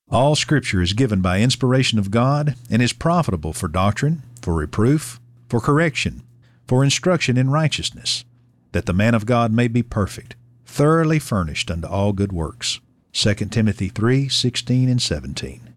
All Scripture is given by inspiration of God and is profitable for doctrine, for reproof, for correction, for instruction in righteousness, that the man of God may be perfect, thoroughly furnished unto all good works. 2 Timothy 3:16 and 17.